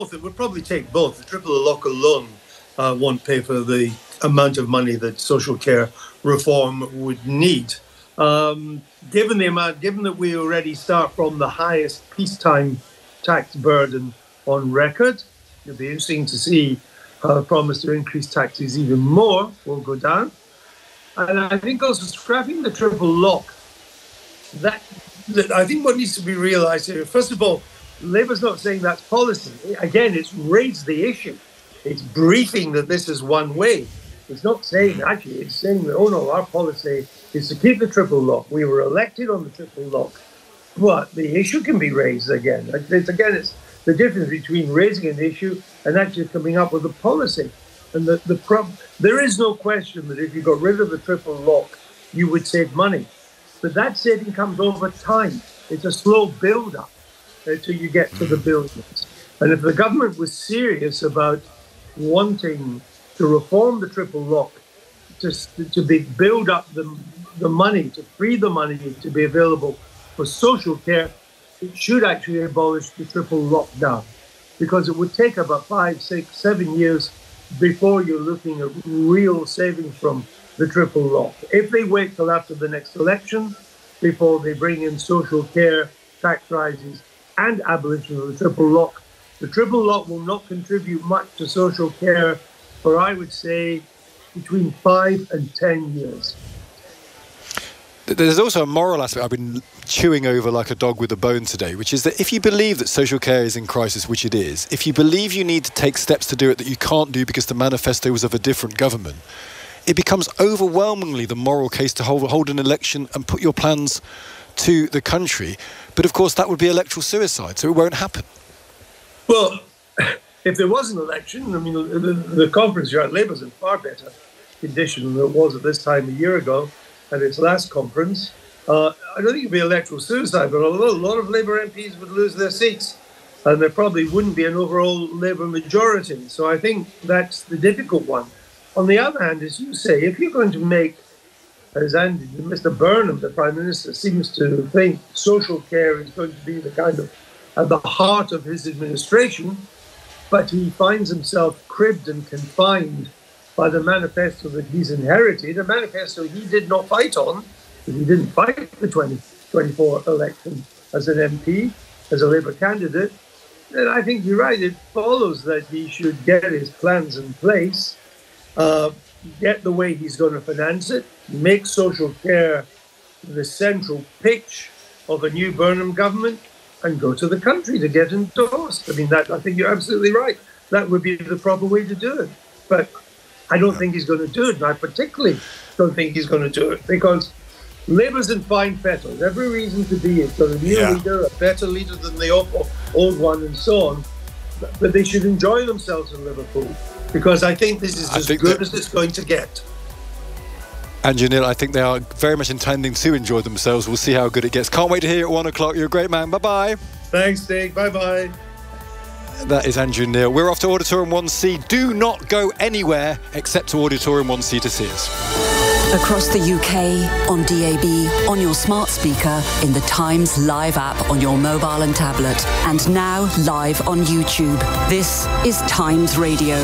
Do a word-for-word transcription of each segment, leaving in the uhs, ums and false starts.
It would probably take both. The triple lock alone uh, won't pay for the amount of money that social care reform would need. Um, given the amount, given that we already start from the highest peacetime tax burden on record, it'll be interesting to see how the promise to increase taxes even more will go down. And I think also scrapping the triple lock, that, that I think what needs to be realised here, first of all, Labour's not saying that's policy. Again, it's raised the issue. It's briefing that this is one way. It's not saying, actually, it's saying that, oh no, our policy is to keep the triple lock. We were elected on the triple lock. But the issue can be raised again. It's, again, it's the difference between raising an issue and actually coming up with a policy. And the, the prob- there is no question that if you got rid of the triple lock, you would save money. But that saving comes over time. It's a slow build-up until you get to the billions. And if the government was serious about wanting to reform the triple lock, to, to be build up the, the money, to free the money to be available for social care, it should actually abolish the triple lockdown, because it would take about five, six, seven years before you're looking at real savings from the triple lock. If they wait till after the next election before they bring in social care, tax rises, and abolition of the triple lock, the triple lock will not contribute much to social care for, I would say, between five and ten years. There's also a moral aspect I've been chewing over like a dog with a bone today, which is that if you believe that social care is in crisis, which it is, if you believe you need to take steps to do it that you can't do because the manifesto was of a different government, it becomes overwhelmingly the moral case to hold, hold an election and put your plans to the country. But of course, that would be electoral suicide, so it won't happen. Well, if there was an election, I mean, the, the, the conference you're at, Labour's in far better condition than it was at this time a year ago at its last conference. Uh, I don't think it'd be electoral suicide, but although a lot of Labour M Ps would lose their seats, and there probably wouldn't be an overall Labour majority. So I think that's the difficult one. On the other hand, as you say, if you're going to make, as Andy, Mister Burnham, the Prime Minister, seems to think social care is going to be the kind of at the heart of his administration, but he finds himself cribbed and confined by the manifesto that he's inherited, a manifesto he did not fight on, because he didn't fight the twenty twenty-four election as an M P, as a Labour candidate, then I think you're right. It follows that he should get his plans in place, uh, get the way he's going to finance it, make social care the central pitch of a new Burnham government, and go to the country to get endorsed. I mean, that I think you're absolutely right. That would be the proper way to do it. But I don't think he's going to do it. And I particularly don't think he's going to do it because Labour's in fine fetters. Every reason to be. It's got a new yeah. leader, a better leader than the old one, and so on. But they should enjoy themselves in Liverpool because I think this is as good that, as it's going to get. And Janil, I think they are very much intending to enjoy themselves. We'll see how good it gets. Can't wait to hear you at one o'clock. You're a great man. Bye-bye. Thanks, Dave. Bye-bye. That is Andrew Neil. We're off to Auditorium one C. Do not go anywhere except to Auditorium one C to see us. Across the U K, on D A B, on your smart speaker, in the Times Live app on your mobile and tablet, and now live on YouTube. This is Times Radio.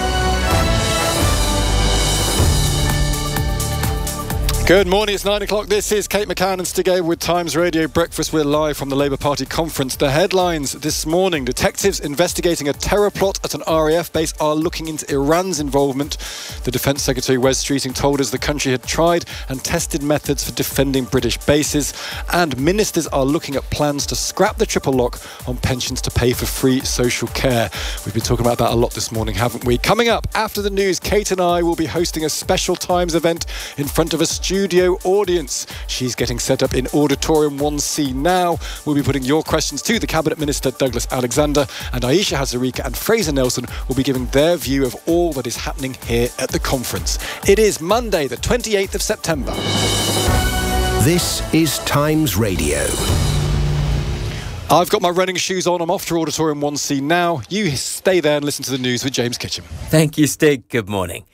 Good morning, it's nine o'clock. This is Kate McCann and Stig Abel with Times Radio Breakfast. We're live from the Labour Party conference. The headlines this morning: detectives investigating a terror plot at an R A F base are looking into Iran's involvement. The Defence Secretary Wes Streeting told us the country had tried and tested methods for defending British bases, and ministers are looking at plans to scrap the triple lock on pensions to pay for free social care. We've been talking about that a lot this morning, haven't we? Coming up after the news, Kate and I will be hosting a special Times event in front of a studio Studio audience. She's getting set up in Auditorium one C now. We'll be putting your questions to the Cabinet Minister Douglas Alexander, and Aisha Hazarika and Fraser Nelson will be giving their view of all that is happening here at the conference. It is Monday, the twenty-eighth of September. This is Times Radio. I've got my running shoes on. I'm off to Auditorium one C now. You stay there and listen to the news with James Kitchen. Thank you, Stig. Good morning.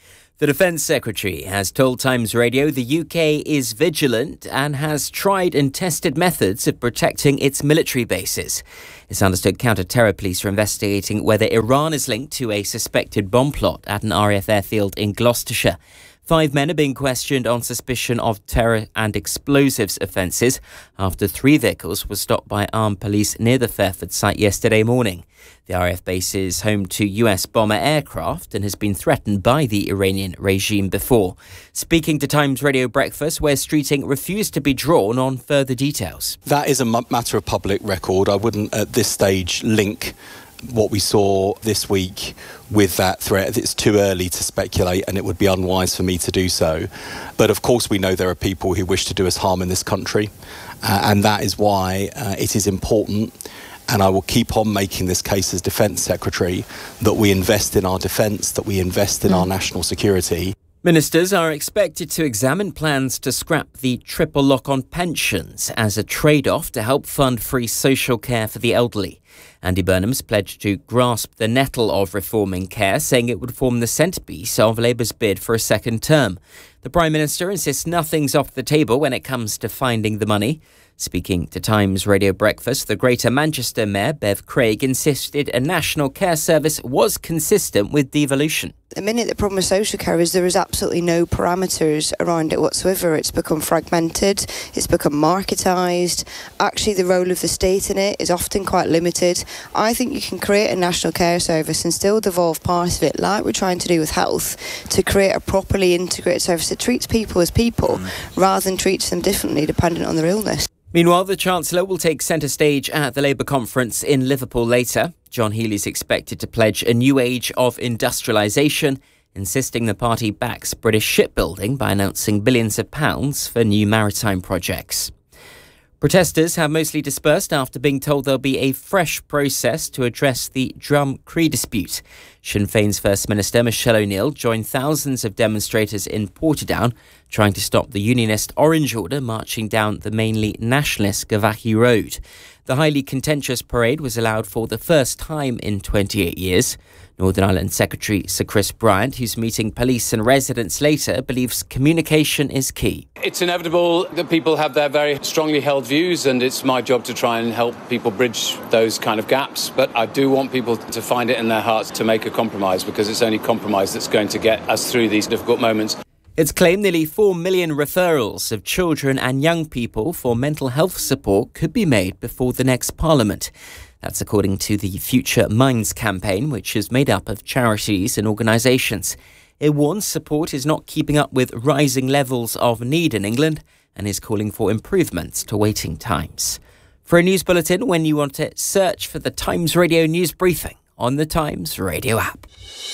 The Defence Secretary has told Times Radio the U K is vigilant and has tried and tested methods of protecting its military bases. It's understood counter-terror police are investigating whether Iran is linked to a suspected bomb plot at an R A F airfield in Gloucestershire. Five men are being questioned on suspicion of terror and explosives offences after three vehicles were stopped by armed police near the Fairford site yesterday morning. The R A F base is home to U S bomber aircraft and has been threatened by the Iranian regime before. Speaking to Times Radio Breakfast, Wes Streeting refused to be drawn on further details. That is a m- matter of public record. I wouldn't at this stage link what we saw this week with that threat. It's too early to speculate, and it would be unwise for me to do so. But of course we know there are people who wish to do us harm in this country, uh, and that is why uh, it is important, and I will keep on making this case as Defence Secretary, that we invest in our defence, that we invest in mm. our national security. Ministers are expected to examine plans to scrap the triple lock on pensions as a trade-off to help fund free social care for the elderly. Andy Burnham's pledged to grasp the nettle of reforming care, saying it would form the centrepiece of Labour's bid for a second term. The Prime Minister insists nothing's off the table when it comes to finding the money. Speaking to Times Radio Breakfast, the Greater Manchester Mayor, Bev Craig, insisted a national care service was consistent with devolution. The minute the problem with social care is there is absolutely no parameters around it whatsoever. It's become fragmented, it's become marketised. Actually, the role of the state in it is often quite limited. I think you can create a national care service and still devolve part of it, like we're trying to do with health, to create a properly integrated service that treats people as people rather than treats them differently dependent on their illness. Meanwhile, the Chancellor will take centre stage at the Labour conference in Liverpool later. John Healey is expected to pledge a new age of industrialisation, insisting the party backs British shipbuilding by announcing billions of pounds for new maritime projects. Protesters have mostly dispersed after being told there'll be a fresh process to address the Drum Cree dispute. Sinn Féin's First Minister Michelle O'Neill joined thousands of demonstrators in Portadown trying to stop the unionist Orange Order marching down the mainly nationalist Gavaki Road. The highly contentious parade was allowed for the first time in twenty-eight years. Northern Ireland Secretary Sir Chris Bryant, who's meeting police and residents later, believes communication is key. It's inevitable that people have their very strongly held views, and it's my job to try and help people bridge those kind of gaps. But I do want people to find it in their hearts to make a compromise, because it's only compromise that's going to get us through these difficult moments. It's claimed nearly four million referrals of children and young people for mental health support could be made before the next Parliament. That's according to the Future Minds campaign, which is made up of charities and organisations. It warns support is not keeping up with rising levels of need in England and is calling for improvements to waiting times. For a news bulletin, when you want it, search for the Times Radio News Briefing on the Times Radio app.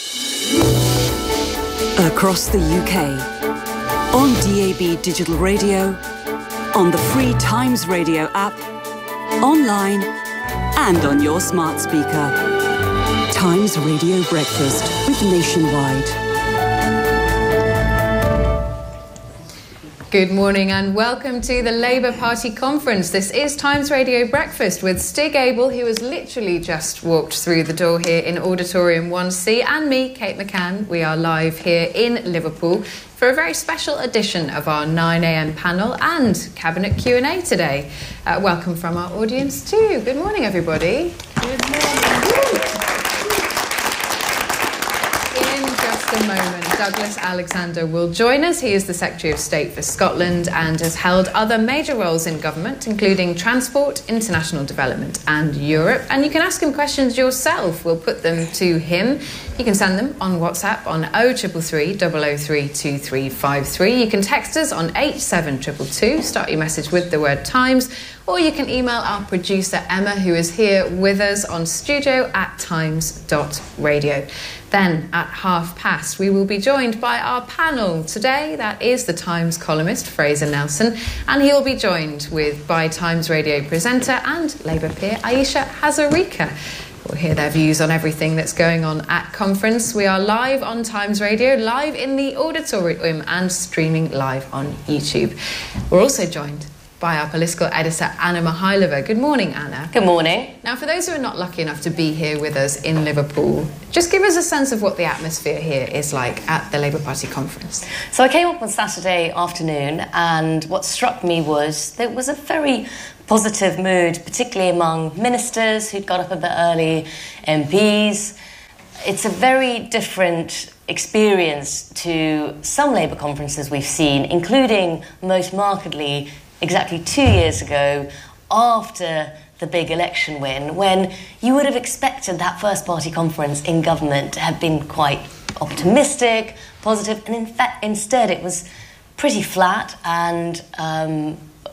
Across the U K, on D A B digital radio, on the free Times Radio app, online and on your smart speaker. Times Radio Breakfast with Nationwide. Good morning and welcome to the Labour Party conference. This is Times Radio Breakfast with Stig Abel, who has literally just walked through the door here in Auditorium one C, and me, Kate McCann. We are live here in Liverpool for a very special edition of our nine a m panel and Cabinet Q and A today. Uh, welcome from our audience too. Good morning, everybody. Good morning. A moment, Douglas Alexander will join us. He is the Secretary of State for Scotland and has held other major roles in government, including transport, international development and Europe. And you can ask him questions yourself. We'll put them to him. You can send them on WhatsApp on oh triple three, double oh three, two three five three. You can text us on eight seven two two two. Start your message with the word Times. Or you can email our producer Emma, who is here with us on studio at times dot radio. Then at half past, we will be joined by our panel today. That is the Times columnist Fraser Nelson, and he'll be joined with by Times Radio presenter and Labour peer Ayesha Hazarika. We'll hear their views on everything that's going on at conference. We are live on Times Radio, live in the auditorium and streaming live on YouTube. We're also joined by our political editor, Anna Mihailova. Good morning, Anna. Good morning. Now, for those who are not lucky enough to be here with us in Liverpool, just give us a sense of what the atmosphere here is like at the Labour Party conference. So I came up on Saturday afternoon, and what struck me was there was a very positive mood, particularly among ministers who'd got up a bit early, M Ps. It's a very different experience to some Labour conferences we've seen, including most markedly exactly two years ago after the big election win, when you would have expected that first party conference in government to have been quite optimistic, positive, and in fact instead it was pretty flat and um,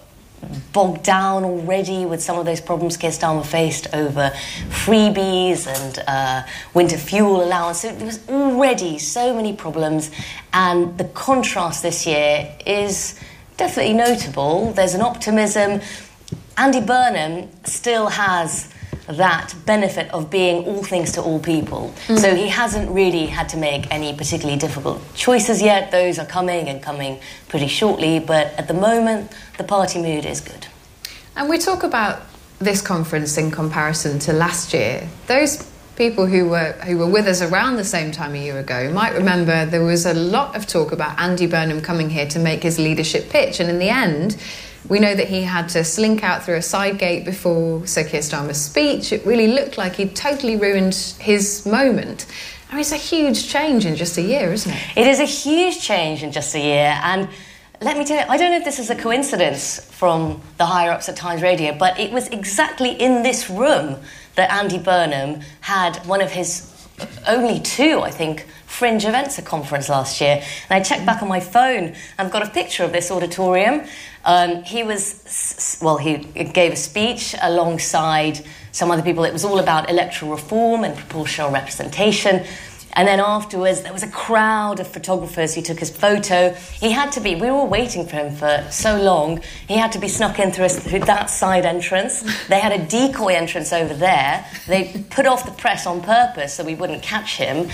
bogged down already with some of those problems Keir Starmer faced over freebies and uh, winter fuel allowance. So there was already so many problems, and the contrast this year is definitely notable. There's an optimism. Andy Burnham still has that benefit of being all things to all people. Mm. So he hasn't really had to make any particularly difficult choices yet. Those are coming and coming pretty shortly. But at the moment, the party mood is good. And we talk about this conference in comparison to last year. Those people who were who were with us around the same time a year ago might remember there was a lot of talk about Andy Burnham coming here to make his leadership pitch, and in the end we know that he had to slink out through a side gate before Sir Keir Starmer's speech. It really looked like he'd totally ruined his moment. I mean, it's a huge change in just a year, isn't it? It is a huge change in just a year, and let me tell you, I don't know if this is a coincidence from the higher-ups at Times Radio, but it was exactly in this room that Andy Burnham had one of his only two, I think, fringe events at conference last year. And I checked back on my phone, I've got a picture of this auditorium. Um, he was, well, he gave a speech alongside some other people. It was all about electoral reform and proportional representation. And then afterwards, there was a crowd of photographers who took his photo. He had to be, we were all waiting for him for so long, he had to be snuck in through, through that side entrance. They had a decoy entrance over there. They put off the press on purpose so we wouldn't catch him.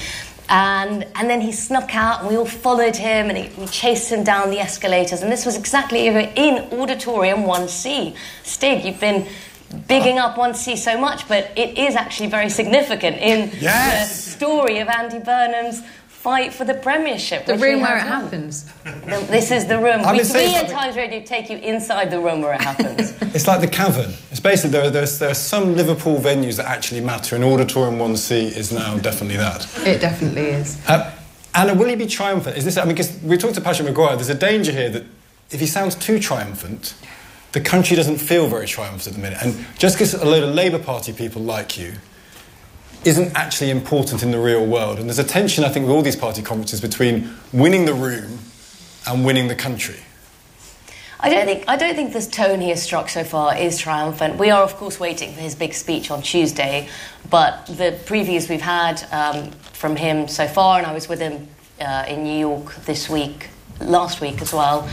And and then he snuck out, and we all followed him, and he, we chased him down the escalators. And this was exactly in Auditorium one C. Stig, you've been bigging up one C so much, but it is actually very significant in yes. the story of Andy Burnham's fight for the premiership. The room where it won. happens. This is the room. I mean, we we at Times Radio take you inside the room where it happens. It's like the cavern. It's basically, there are, there's, there are some Liverpool venues that actually matter, and Auditorium one C is now definitely that. It definitely is. Uh, Anna, will he be triumphant? Is this? I mean, because we talked to Patrick Maguire, there's a danger here that if he sounds too triumphant, the country doesn't feel very triumphant at the minute. And just because a load of Labour Party people like you isn't actually important in the real world. And there's a tension, I think, with all these party conferences between winning the room and winning the country. I don't think I don't think this tone he has struck so far is triumphant. We are, of course, waiting for his big speech on Tuesday, but the previews we've had um, from him so far, and I was with him uh, in New York this week, last week as well,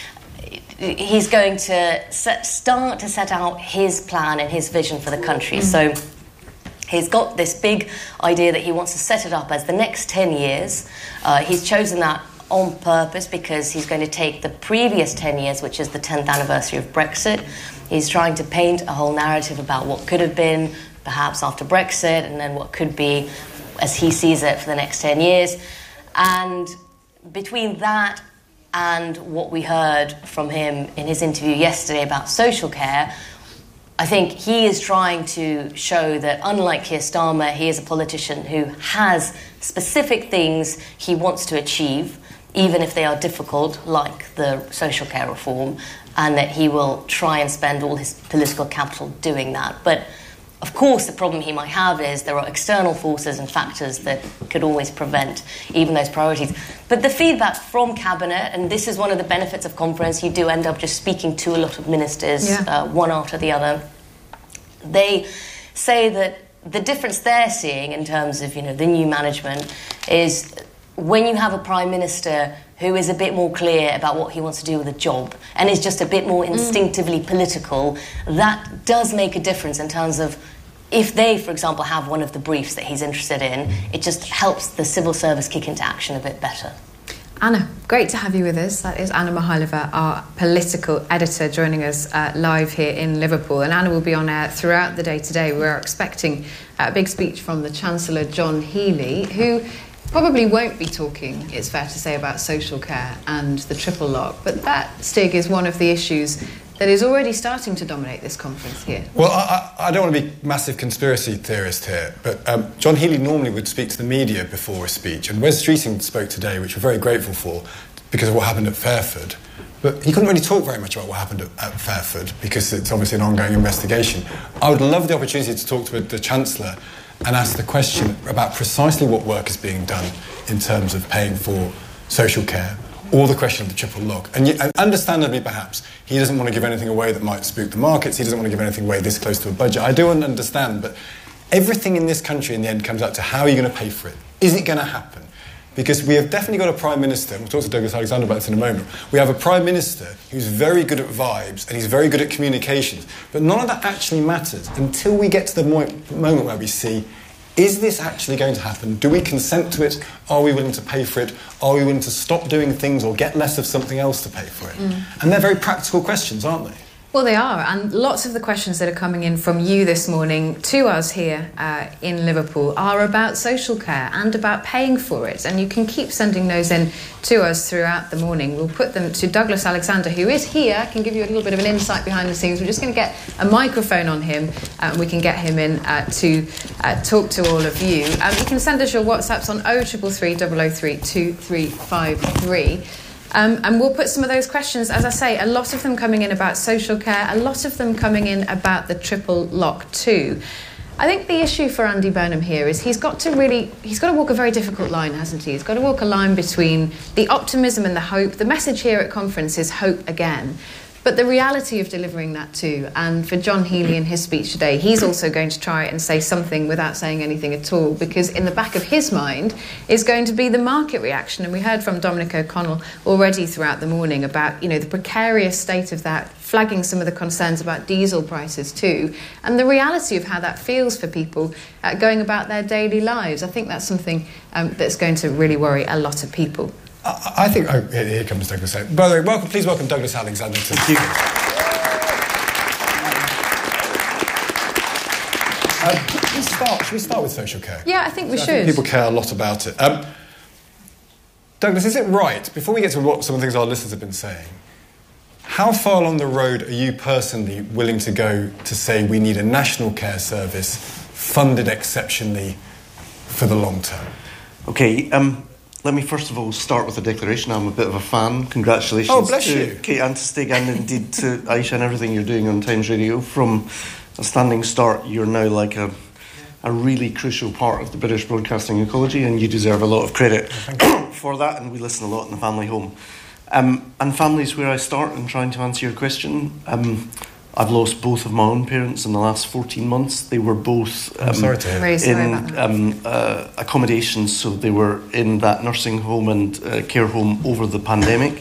he's going to set, start to set out his plan and his vision for the country. Mm-hmm. So he's got this big idea that he wants to set it up as the next ten years. Uh, he's chosen that on purpose because he's going to take the previous ten years, which is the tenth anniversary of Brexit. He's trying to paint a whole narrative about what could have been, perhaps after Brexit, and then what could be, as he sees it, for the next ten years. And between that and what we heard from him in his interview yesterday about social care, I think he is trying to show that, unlike Keir Starmer, he is a politician who has specific things he wants to achieve, even if they are difficult, like the social care reform, and that he will try and spend all his political capital doing that. But of course, the problem he might have is there are external forces and factors that could always prevent even those priorities. But the feedback from Cabinet, and this is one of the benefits of conference, you do end up just speaking to a lot of ministers, yeah. uh, one after the other. They say that the difference they're seeing in terms of, you know, the new management is when you have a Prime Minister who is a bit more clear about what he wants to do with a job and is just a bit more instinctively mm. political, that does make a difference in terms of if they, for example, have one of the briefs that he's interested in, it just helps the civil service kick into action a bit better. Anna, great to have you with us. That is Anna Mihailova, our political editor, joining us uh, live here in Liverpool. And Anna will be on air throughout the day today. We're expecting a big speech from the Chancellor, John Healey, who probably won't be talking, it's fair to say, about social care and the triple lock. But that, Stig, is one of the issues that is already starting to dominate this conference here. Well, I, I don't want to be a massive conspiracy theorist here, but um, John Healey normally would speak to the media before a speech, and Wes Streeting spoke today, which we're very grateful for, because of what happened at Fairford. But he couldn't really talk very much about what happened at, at Fairford, because it's obviously an ongoing investigation. I would love the opportunity to talk to the Chancellor and ask the question about precisely what work is being done in terms of paying for social care, or the question of the triple lock. And, and understandably, perhaps, he doesn't want to give anything away that might spook the markets. He doesn't want to give anything away this close to a budget. I do understand, but everything in this country in the end comes out to how are you going to pay for it? Is it going to happen? Because we have definitely got a Prime Minister, we'll talk to Douglas Alexander about this in a moment, we have a Prime Minister who's very good at vibes and he's very good at communications, but none of that actually matters until we get to the mo- moment where we see, is this actually going to happen? Do we consent to it? Are we willing to pay for it? Are we willing to stop doing things or get less of something else to pay for it? Mm. And they're very practical questions, aren't they? Well, they are, and lots of the questions that are coming in from you this morning to us here uh, in Liverpool are about social care and about paying for it, and you can keep sending those in to us throughout the morning. We'll put them to Douglas Alexander, who is here. I can give you a little bit of an insight behind the scenes. We're just going to get a microphone on him, uh, and we can get him in uh, to uh, talk to all of you. Um, you can send us your WhatsApps on oh three three three, double oh three, two three five three. Um, and we'll put some of those questions, as I say, a lot of them coming in about social care, a lot of them coming in about the triple lock too. I think the issue for Andy Burnham here is he's got to really, he's got to walk a very difficult line, hasn't he? He's got to walk a line between the optimism and the hope. The message here at conference is hope again. But the reality of delivering that too, and for John Healey in his speech today, he's also going to try and say something without saying anything at all, because in the back of his mind is going to be the market reaction. And we heard from Dominic O'Connell already throughout the morning about, you know, the precarious state of that, flagging some of the concerns about diesel prices too, and the reality of how that feels for people uh, going about their daily lives. I think that's something um, that's going to really worry a lot of people. I think... Oh, here comes Douglas. By the way, welcome, please welcome Douglas Alexander to Thank you. Um, should, we start, should we start with social care? Yeah, I think we so should. I think people care a lot about it. Um, Douglas, is it right, before we get to what some of the things our listeners have been saying, how far along the road are you personally willing to go to say we need a national care service funded exceptionally for the long term? OK, um... let me first of all start with a declaration. I'm a bit of a fan. Congratulations oh, bless to you. Kate and to Stig, and indeed to Aisha and everything you're doing on Times Radio. From a standing start, you're now like a, a really crucial part of the British broadcasting ecology, and you deserve a lot of credit for that, and we listen a lot in the family home. Um, and family's where I start in trying to answer your question. Um, I've lost both of my own parents in the last fourteen months. They were both um, I'm sorry to hear. Really sorry in about that. um, uh, accommodations, so they were in that nursing home and uh, care home over the pandemic.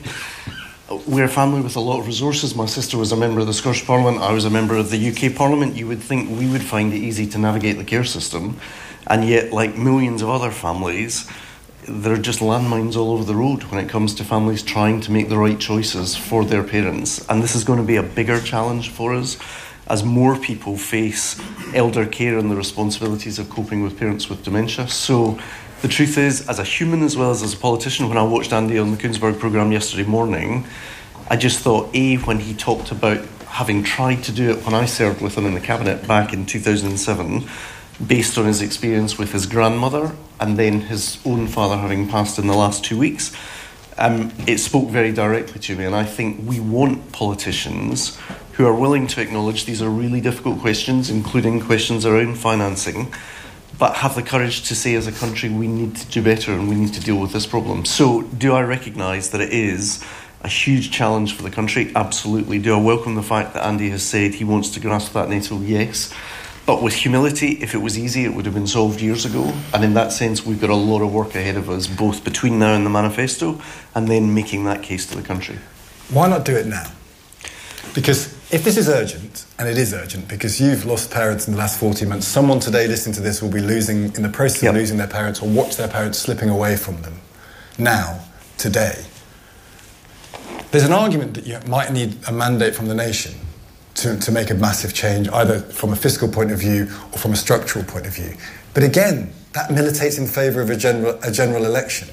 We're a family with a lot of resources. My sister was a member of the Scottish Parliament. I was a member of the U K Parliament. You would think we would find it easy to navigate the care system, and yet, like millions of other families, there are just landmines all over the road when it comes to families trying to make the right choices for their parents. And this is going to be a bigger challenge for us as more people face elder care and the responsibilities of coping with parents with dementia. So the truth is, as a human as well as as a politician, when I watched Andy on the Koonsberg programme yesterday morning, I just thought, A, when he talked about having tried to do it when I served with him in the Cabinet back in two thousand seven, based on his experience with his grandmother and then his own father having passed in the last two weeks, um, it spoke very directly to me. And I think we want politicians who are willing to acknowledge these are really difficult questions, including questions around financing, but have the courage to say as a country we need to do better and we need to deal with this problem. So do I recognise that it is a huge challenge for the country? Absolutely. Do I welcome the fact that Andy has said he wants to grasp that nettle? Yes. But with humility, if it was easy, it would have been solved years ago. And in that sense, we've got a lot of work ahead of us, both between now and the manifesto, and then making that case to the country. Why not do it now? Because if this is urgent, and it is urgent, because you've lost parents in the last fourteen months, someone today listening to this will be losing, in the process of yep. losing their parents, or watch their parents slipping away from them now. today, there's an argument that you might need a mandate from the nation to, to make a massive change, either from a fiscal point of view or from a structural point of view. But again, that militates in favour of a general, a general election.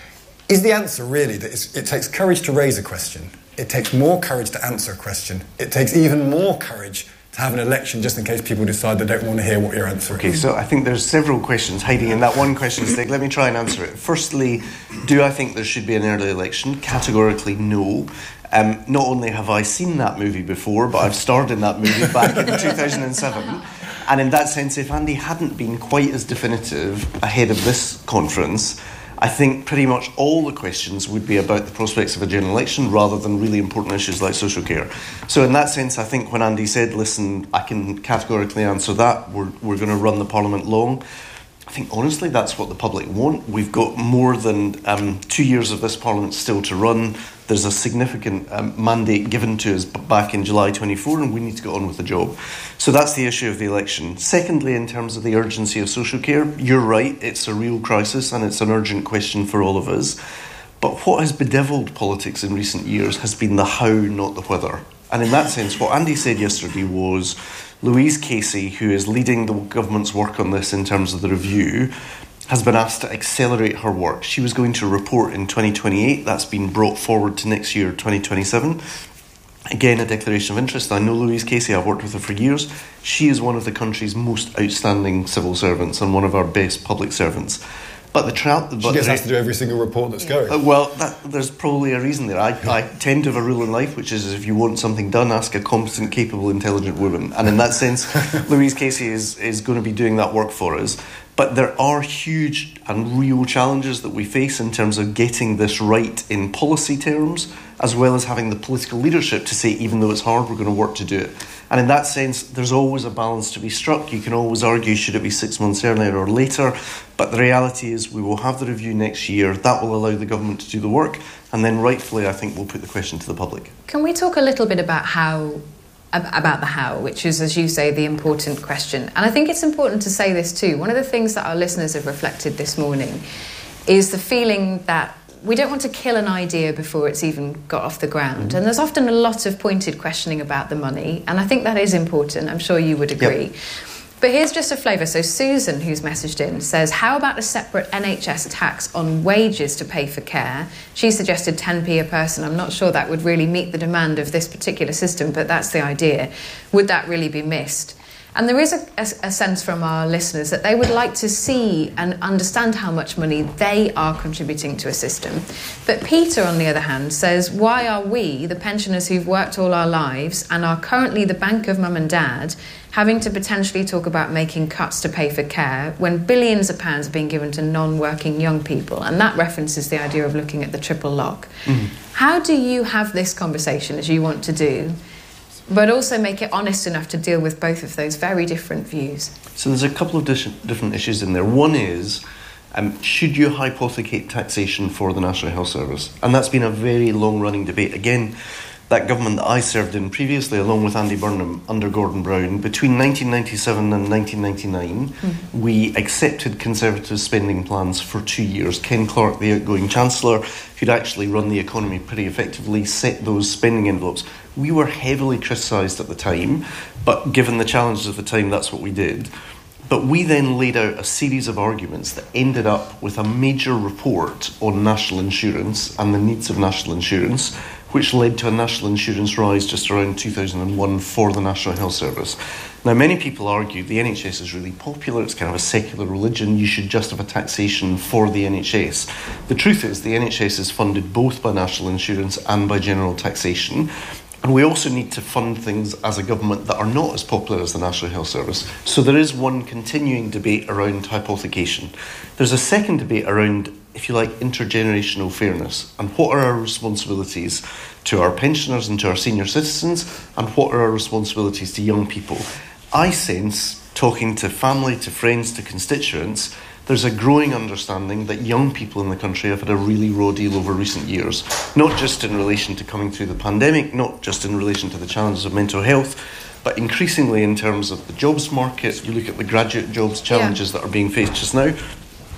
Is the answer really that it's, it takes courage to raise a question, it takes more courage to answer a question, it takes even more courage to have an election just in case people decide they don't want to hear what your answer okay, is? Okay, so I think there's several questions hiding in that one question, Stig. Let me try and answer it. Firstly, do I think there should be an early election? Categorically, no. Um, not only have I seen that movie before, but I've starred in that movie back in two thousand seven. And in that sense, if Andy hadn't been quite as definitive ahead of this conference, I think pretty much all the questions would be about the prospects of a general election rather than really important issues like social care. So in that sense, I think when Andy said, listen, I can categorically answer that, we're, we're going to run the Parliament long, I think honestly that's what the public want. We've got more than um, two years of this Parliament still to run. There's a significant um, mandate given to us back in July twenty-four, and we need to get on with the job. So that's the issue of the election. Secondly, in terms of the urgency of social care, you're right, it's a real crisis and it's an urgent question for all of us. But what has bedevilled politics in recent years has been the how, not the whether. And in that sense, what Andy said yesterday was Louise Casey, who is leading the government's work on this in terms of the review, has been asked to accelerate her work. She was going to report in twenty twenty-eight. That's been brought forward to next year, twenty twenty-seven. Again, a declaration of interest. I know Louise Casey, I've worked with her for years. She is one of the country's most outstanding civil servants and one of our best public servants. But the tra- She just has to do every single report that's going. Uh, well, that, there's probably a reason there. I, I tend to have a rule in life, which is if you want something done, ask a competent, capable, intelligent woman. And in that sense, Louise Casey is, is going to be doing that work for us. But there are huge and real challenges that we face in terms of getting this right in policy terms, as well as having the political leadership to say, even though it's hard, we're going to work to do it. And in that sense, there's always a balance to be struck. You can always argue, should it be six months earlier or later? But the reality is we will have the review next year. That will allow the government to do the work. And then rightfully, I think we'll put the question to the public. Can we talk a little bit about how... about the how, which is, as you say, the important question. And I think it's important to say this too. One of the things that our listeners have reflected this morning is the feeling that we don't want to kill an idea before it's even got off the ground. Mm-hmm. And there's often a lot of pointed questioning about the money, and I think that is important. I'm sure you would agree. Yep. But here's just a flavour. So Susan, who's messaged in, says, how about a separate N H S tax on wages to pay for care? She suggested ten p a person. I'm not sure that would really meet the demand of this particular system, but that's the idea. Would that really be missed? And there is a, a, a sense from our listeners that they would like to see and understand how much money they are contributing to a system. But Peter, on the other hand, says, why are we, the pensioners who've worked all our lives and are currently the bank of mum and dad, having to potentially talk about making cuts to pay for care when billions of pounds are being given to non-working young people? And that references the idea of looking at the triple lock. Mm. How do you have this conversation, as you want to do, but also make it honest enough to deal with both of those very different views? So there's a couple of dis- different issues in there. One is, um, should you hypothecate taxation for the National Health Service? And that's been a very long-running debate. Again, that government that I served in previously, along with Andy Burnham, under Gordon Brown, between nineteen ninety-seven and nineteen ninety-nine, mm-hmm. we accepted Conservative spending plans for two years. Ken Clarke, the outgoing Chancellor, who'd actually run the economy pretty effectively, set those spending envelopes. We were heavily criticised at the time, but given the challenges of the time, that's what we did. But we then laid out a series of arguments that ended up with a major report on national insurance and the needs of national insurance, which led to a national insurance rise just around two thousand one for the National Health Service. Now, many people argue the N H S is really popular, it's kind of a secular religion, you should just have a taxation for the N H S. The truth is the N H S is funded both by national insurance and by general taxation. And we also need to fund things as a government that are not as popular as the National Health Service. So there is one continuing debate around hypothecation. There's a second debate around, if you like, intergenerational fairness and what are our responsibilities to our pensioners and to our senior citizens and what are our responsibilities to young people. I sense, talking to family, to friends, to constituents, there's a growing understanding that young people in the country have had a really raw deal over recent years, not just in relation to coming through the pandemic, not just in relation to the challenges of mental health, but increasingly in terms of the jobs market. You look at the graduate jobs challenges yeah. that are being faced just now.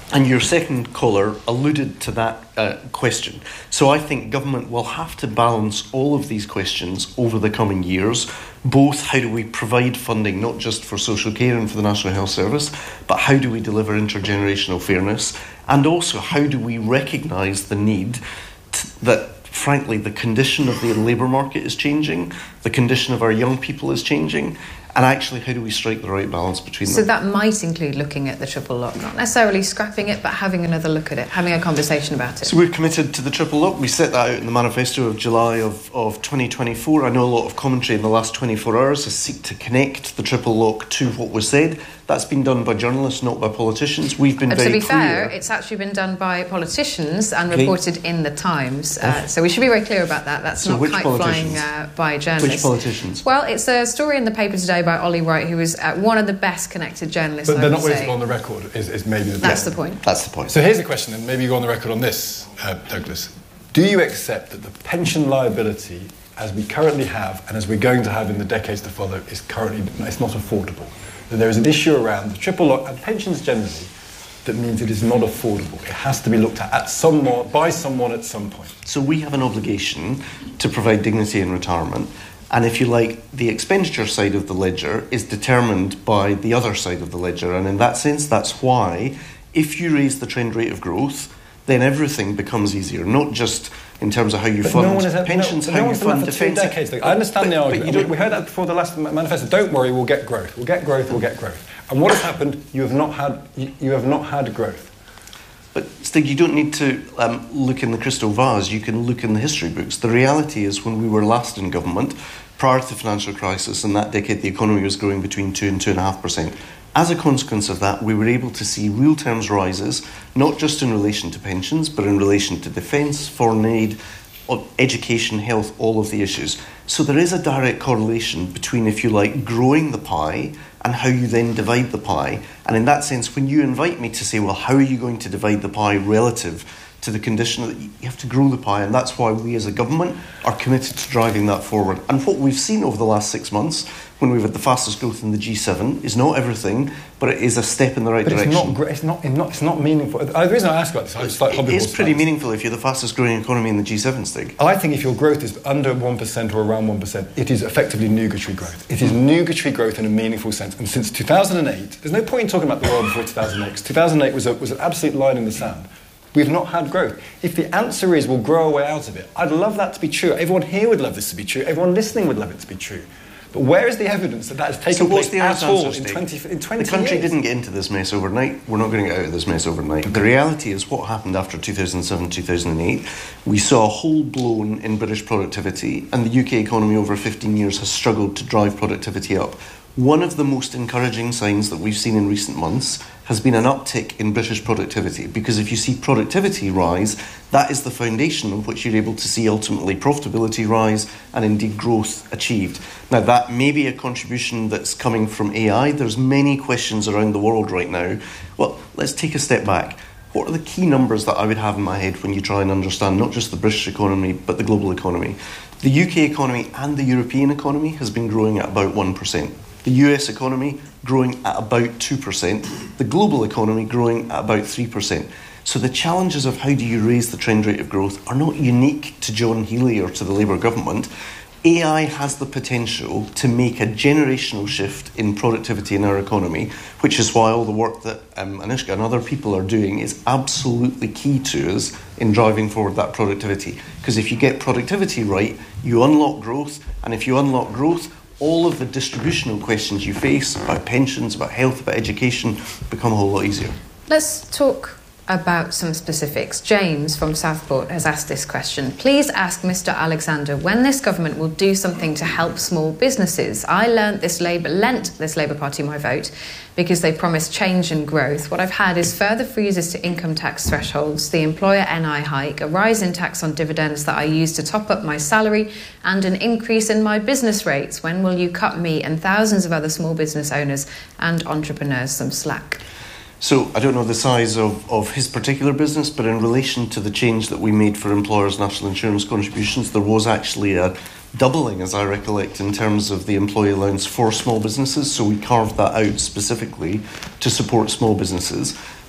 And your second caller alluded to that uh, question. So I think government will have to balance all of these questions over the coming years. Both, how do we provide funding not just for social care and for the National Health Service, but how do we deliver intergenerational fairness? And also, how do we recognise the need t- that, frankly, the condition of the labour market is changing, the condition of our young people is changing, and actually, how do we strike the right balance between so them? So that might include looking at the triple lock, not necessarily scrapping it, but having another look at it, having a conversation about it. So we're committed to the triple lock. We set that out in the manifesto of July of, of twenty twenty-four. I know a lot of commentary in the last twenty-four hours has seek to connect the triple lock to what was said. That's been done by journalists, not by politicians. We've been uh, very clear. To be clear. fair, it's actually been done by politicians and okay. reported in the Times. Uh, oh. So we should be very clear about that. That's so not which kite flying uh, by journalists. Which politicians? Well, it's a story in the paper today by Ollie Wright, who is uh, one of the best connected journalists. But I they're would not say. on the record, is, is maybe the That's point. the point. That's the point. So here's the question, and maybe you go on the record on this, uh, Douglas. Do you accept that the pension liability, as we currently have, and as we're going to have in the decades to follow, is currently it's not affordable? That there is an issue around the triple lock and pensions generally that means it is not affordable. It has to be looked at, at someone, by someone at some point. So we have an obligation to provide dignity in retirement. And if you like, the expenditure side of the ledger is determined by the other side of the ledger. And in that sense, that's why if you raise the trend rate of growth, then everything becomes easier, not just in terms of how you but fund no one has, pensions, no, how no you one's fund done that for two defence. decades. I understand but, the argument. We, we heard that before the last manifesto. Don't worry, we'll get growth. We'll get growth. We'll get growth. And what has happened? You have not had. You, you have not had growth. But Stig, you don't need to um, look in the crystal vase. You can look in the history books. The reality is, when we were last in government, prior to the financial crisis, in that decade, the economy was growing between two and two and a half percent. As a consequence of that, we were able to see real terms rises, not just in relation to pensions, but in relation to defence, foreign aid, education, health, all of the issues. So there is a direct correlation between, if you like, growing the pie and how you then divide the pie. And in that sense, when you invite me to say, well, how are you going to divide the pie relative to the condition that you have to grow the pie, and that's why we as a government are committed to driving that forward. And what we've seen over the last six months, when we've had the fastest growth in the G seven, is not everything, but it is a step in the right but direction. It's not, it's, not, it's, not, it's not meaningful. The reason I ask about this, I just like it is pretty slides. meaningful if you're the fastest growing economy in the G seven, Stig. I think if your growth is under one percent or around one percent, it is effectively nugatory growth. It is nugatory growth in a meaningful sense. And since two thousand eight, there's no point in talking about the world before two thousand eight, because two thousand eight was, a, was an absolute line in the sand. We've not had growth. If the answer is we'll grow our way out of it, I'd love that to be true. Everyone here would love this to be true. Everyone listening would love it to be true. But where is the evidence that that has taken so place the at all answer, in twenty, in twenty The country years? didn't get into this mess overnight. We're not going to get out of this mess overnight. Okay. The reality is what happened after two thousand seven, two thousand eight. We saw a hole blown in British productivity, and the U K economy over fifteen years has struggled to drive productivity up. One of the most encouraging signs that we've seen in recent months has been an uptick in British productivity, because if you see productivity rise, that is the foundation on which you're able to see ultimately profitability rise and indeed growth achieved. Now, that may be a contribution that's coming from A I. There's many questions around the world right now. Well, let's take a step back. What are the key numbers that I would have in my head when you try and understand not just the British economy, but the global economy? The U K economy and the European economy has been growing at about one percent. The U S economy growing at about two percent. The global economy growing at about three percent. So the challenges of how do you raise the trend rate of growth are not unique to John Healey or to the Labour government. A I has the potential to make a generational shift in productivity in our economy, which is why all the work that um, Anushka and other people are doing is absolutely key to us in driving forward that productivity. Because if you get productivity right, you unlock growth, and if you unlock growth, all of the distributional questions you face about pensions, about health, about education become a whole lot easier. Let's talk about some specifics. James from Southport has asked this question. Please ask Mister Alexander when this government will do something to help small businesses. I learnt this Labour, lent this Labour Party my vote because they promised change and growth. What I've had is further freezes to income tax thresholds, the employer N I hike, a rise in tax on dividends that I use to top up my salary, and an increase in my business rates. When will you cut me and thousands of other small business owners and entrepreneurs some slack? So I don't know the size of, of his particular business, but in relation to the change that we made for employers' national insurance contributions, there was actually a doubling, as I recollect, in terms of the employee allowance for small businesses. So we carved that out specifically to support small businesses. But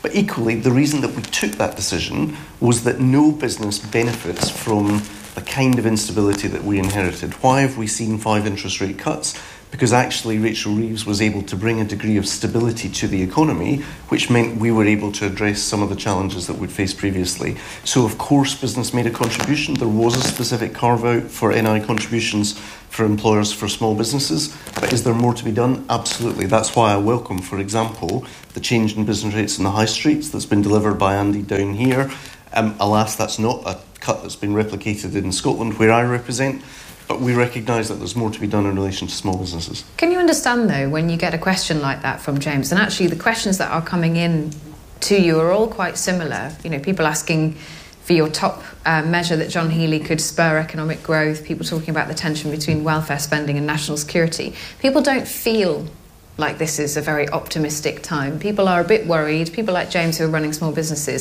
But equally, the reason that we took that decision was that no business benefits from the kind of instability that we inherited. Why have we seen five interest rate cuts? Because actually Rachel Reeves was able to bring a degree of stability to the economy, which meant we were able to address some of the challenges that we'd faced previously. So of course business made a contribution. There was a specific carve-out for N I contributions for employers for small businesses. But is there more to be done? Absolutely. That's why I welcome, for example, the change in business rates in the high streets that's been delivered by Andy down here. Um, alas, that's not a cut that's been replicated in Scotland, where I represent. But we recognise that there's more to be done in relation to small businesses. Can you understand, though, when you get a question like that from James, and actually the questions that are coming in to you are all quite similar, you know, people asking for your top uh, measure that John Healey could spur economic growth, people talking about the tension between welfare spending and national security. People don't feel like this is a very optimistic time. People are a bit worried, people like James who are running small businesses.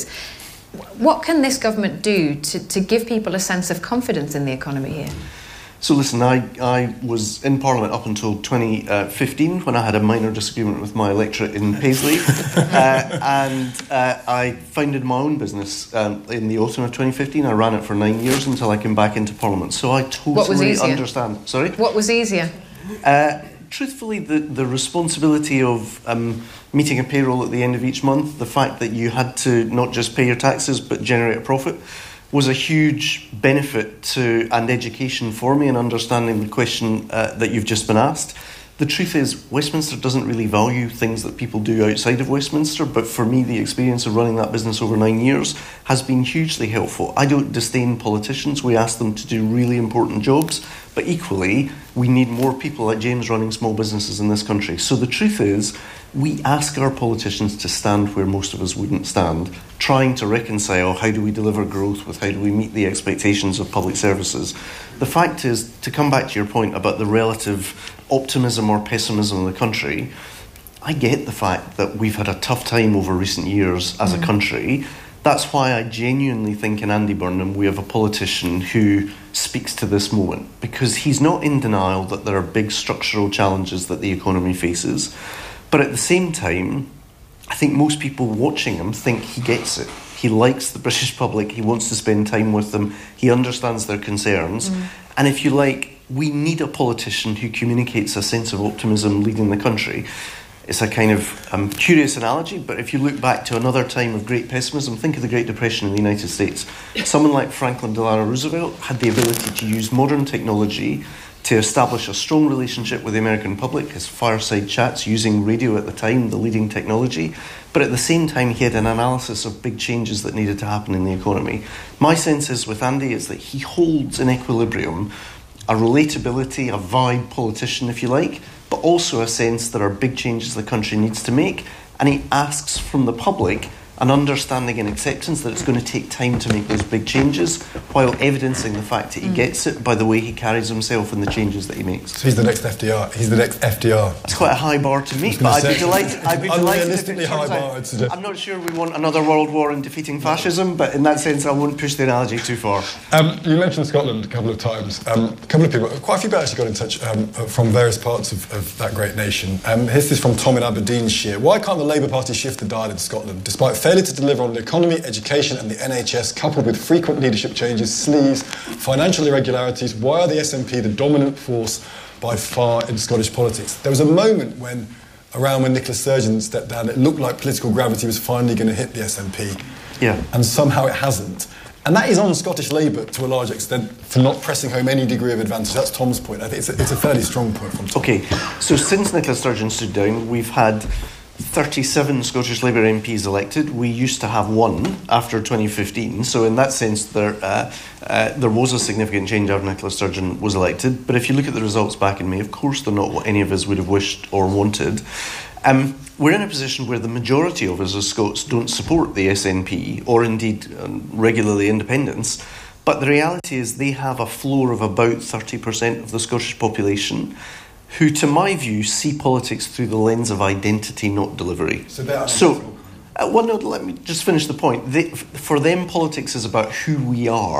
What can this government do to, to give people a sense of confidence in the economy here? So listen, I, I was in Parliament up until twenty fifteen when I had a minor disagreement with my electorate in Paisley uh, and uh, I founded my own business um, in the autumn of twenty fifteen. I ran it for nine years until I came back into Parliament. So I totally understand. Sorry? What was easier? Uh, truthfully, the, the responsibility of um, meeting a payroll at the end of each month, the fact that you had to not just pay your taxes but generate a profit, was a huge benefit to and education for me in understanding the question uh, that you've just been asked. The truth is, Westminster doesn't really value things that people do outside of Westminster, but for me, the experience of running that business over nine years has been hugely helpful. I don't disdain politicians. We ask them to do really important jobs, but equally, we need more people like James running small businesses in this country. So the truth is, we ask our politicians to stand where most of us wouldn't stand, trying to reconcile how do we deliver growth with how do we meet the expectations of public services. The fact is, to come back to your point about the relative optimism or pessimism of the country, I get the fact that we've had a tough time over recent years as mm. a country. That's why I genuinely think in Andy Burnham we have a politician who speaks to this moment, because he's not in denial that there are big structural challenges that the economy faces. But at the same time, I think most people watching him think he gets it. He likes the British public. He wants to spend time with them. He understands their concerns. Mm. And if you like, we need a politician who communicates a sense of optimism leading the country. It's a kind of um, curious analogy, but if you look back to another time of great pessimism, think of the Great Depression in the United States. Someone like Franklin Delano Roosevelt had the ability to use modern technology to establish a strong relationship with the American public, his fireside chats using radio at the time, the leading technology. But at the same time, he had an analysis of big changes that needed to happen in the economy. My sense is with Andy is that he holds in equilibrium a relatability, a vibe politician, if you like, but also a sense there are big changes the country needs to make. And he asks from the public an understanding and acceptance that it's going to take time to make those big changes, while evidencing the fact that he gets it by the way he carries himself and the changes that he makes. So he's the next F D R. He's the next F D R. That's quite a high bar to meet, but I'd be delighted. I'd be delighted if it high turns bar, out. I'd suggest. I'm not sure we want another world war in defeating fascism, but in that sense, I won't push the analogy too far. Um, you mentioned Scotland a couple of times. Um, a couple of people, quite a few people actually got in touch um, from various parts of, of that great nation. Um, here's this from Tom in Aberdeenshire. Why can't the Labour Party shift the dial in Scotland, despite failure to deliver on the economy, education and the N H S, coupled with frequent leadership changes, sleaze, financial irregularities? Why are the S N P the dominant force by far in Scottish politics? There was a moment when, around when Nicola Sturgeon stepped down, it looked like political gravity was finally going to hit the S N P. Yeah. And somehow it hasn't. And that is on Scottish Labour to a large extent for not pressing home any degree of advantage. That's Tom's point. I think it's a, it's a fairly strong point from Tom. OK, so since Nicola Sturgeon stood down, we've had thirty-seven Scottish Labour M Ps elected. We used to have one after twenty fifteen, so in that sense there uh, uh, there was a significant change after Nicola Sturgeon was elected. But if you look at the results back in May, of course they're not what any of us would have wished or wanted. Um, we're in a position where the majority of us as Scots don't support the S N P or indeed um, regularly independents, but the reality is they have a floor of about thirty percent of the Scottish population who, to my view, see politics through the lens of identity, not delivery. So, that so uh, well, no, let me just finish the point. They, for them, politics is about who we are,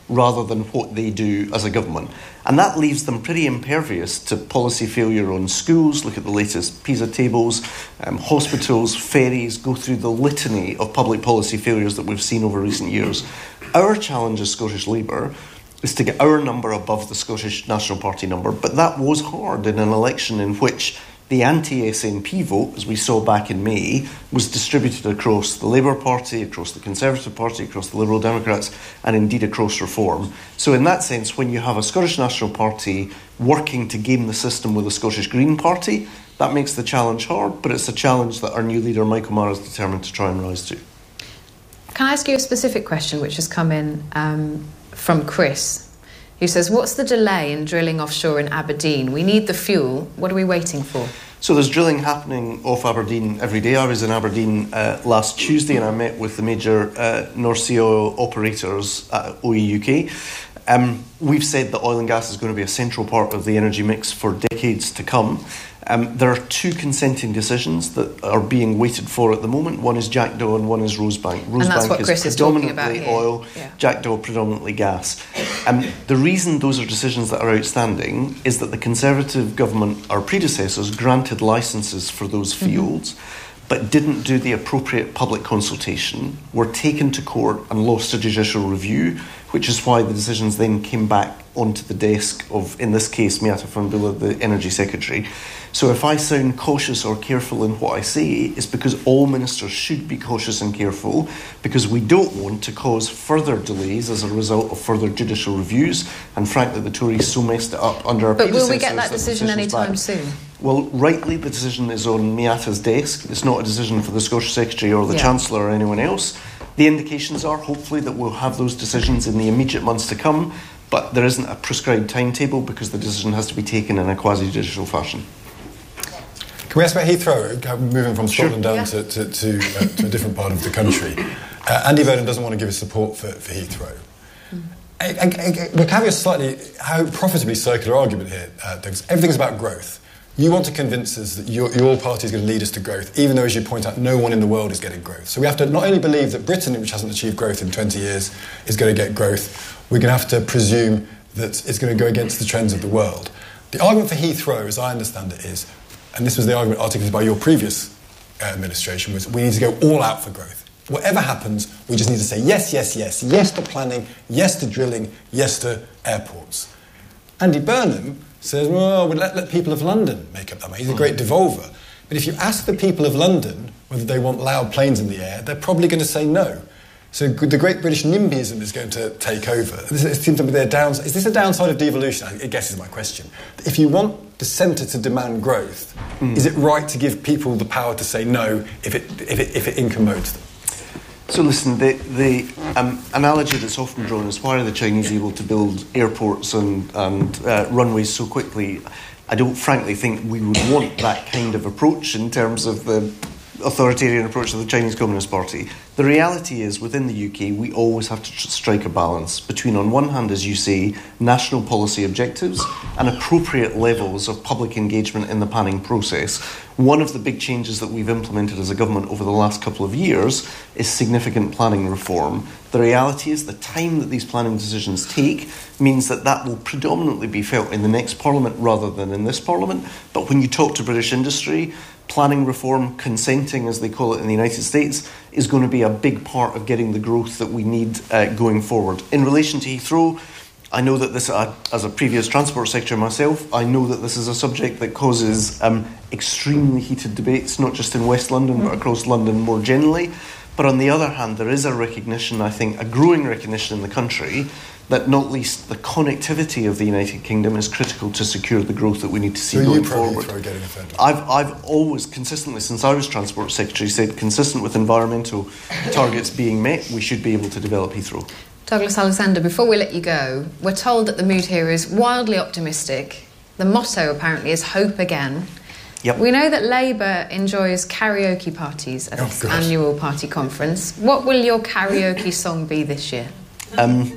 rather than what they do as a government. And that leaves them pretty impervious to policy failure on schools. Look at the latest PISA tables, um, hospitals, ferries, go through the litany of public policy failures that we've seen over recent years. Our challenge as Scottish Labour is to get our number above the Scottish National Party number, but that was hard in an election in which the anti-S N P vote, as we saw back in May, was distributed across the Labour Party, across the Conservative Party, across the Liberal Democrats, and indeed across Reform. So in that sense, when you have a Scottish National Party working to game the system with a Scottish Green Party, that makes the challenge hard, but it's a challenge that our new leader, Michael Marr, is determined to try and rise to. Can I ask you a specific question which has come in um, from Chris, who says, what's the delay in drilling offshore in Aberdeen? We need the fuel. What are we waiting for? So there's drilling happening off Aberdeen every day. I was in Aberdeen uh, last Tuesday and I met with the major uh, North Sea oil operators at O E U K. Um, we've said that oil and gas is going to be a central part of the energy mix for decades to come. Um, there are two consenting decisions that are being waited for at the moment. One is Jackdaw and one is Rosebank. Rosebank and that's what Chris is is talking about predominantly here. oil, yeah. Jackdaw predominantly gas. Um, the reason those are decisions that are outstanding is that the Conservative government, our predecessors, granted licences for those fields, mm-hmm. but didn't do the appropriate public consultation, were taken to court and lost a judicial review, which is why the decisions then came back onto the desk of, in this case, Miatta Fahnbulleh, the Energy Secretary. So if I sound cautious or careful in what I say, it's because all ministers should be cautious and careful, because we don't want to cause further delays as a result of further judicial reviews. And frankly, the Tories so messed it up under our But predecessors. will we get that decision any time back. soon? Well, rightly, the decision is on Miatta's desk. It's not a decision for the Scottish Secretary or the yeah. Chancellor or anyone else. The indications are, hopefully, that we'll have those decisions in the immediate months to come, but there isn't a prescribed timetable because the decision has to be taken in a quasi-judicial fashion. Can we ask about Heathrow, moving from Scotland sure. down yeah. to, to, to, uh, to a different part of the country? Uh, Andy Burnham doesn't want to give his support for, for Heathrow. Mm. I, I, I, we're having a slightly how profitably circular argument here, uh, Douglas. Everything's about growth. You want to convince us that your, your party is going to lead us to growth, even though, as you point out, no one in the world is getting growth. So we have to not only believe that Britain, which hasn't achieved growth in twenty years, is going to get growth, we're going to have to presume that it's going to go against the trends of the world. The argument for Heathrow, as I understand it, is, and this was the argument articulated by your previous uh, administration, was we need to go all out for growth. Whatever happens, we just need to say yes, yes, yes, yes to planning, yes to drilling, yes to airports. Andy Burnham says, well, we'll let, let people of London make up that money. He's a great devolver. But if you ask the people of London whether they want loud planes in the air, they're probably going to say no. So the great British NIMBYism is going to take over. This it seems to be their downside. Is this a downside of devolution? I guess is my question. If you want the centre to demand growth, mm. is it right to give people the power to say no if it, if it, if it incommodes them? So listen, the, the um, analogy that's often drawn is why are the Chinese able to build airports and, and uh, runways so quickly? I don't frankly think we would want that kind of approach in terms of the authoritarian approach of the Chinese Communist Party. The reality is, within the U K, we always have to tr- strike a balance between, on one hand, as you say, national policy objectives and appropriate levels of public engagement in the planning process. One of the big changes that we've implemented as a government over the last couple of years is significant planning reform. The reality is the time that these planning decisions take means that that will predominantly be felt in the next Parliament rather than in this Parliament. But when you talk to British industry, planning reform, consenting as they call it in the United States, is going to be a big part of getting the growth that we need uh, going forward. In relation to Heathrow, I know that this, uh, as a previous Transport Secretary myself, I know that this is a subject that causes um, extremely heated debates, not just in West London, but across London more generally. But on the other hand, there is a recognition, I think, a growing recognition in the country that not least the connectivity of the United Kingdom is critical to secure the growth that we need to see so going you forward. Throw getting a third I've, I've always consistently, since I was Transport Secretary, said consistent with environmental targets being met, we should be able to develop Heathrow. Douglas Alexander, before we let you go, we're told that the mood here is wildly optimistic. The motto apparently is hope again. Yep. We know that Labour enjoys karaoke parties at oh, its gosh. annual party conference. What will your karaoke song be this year? Um,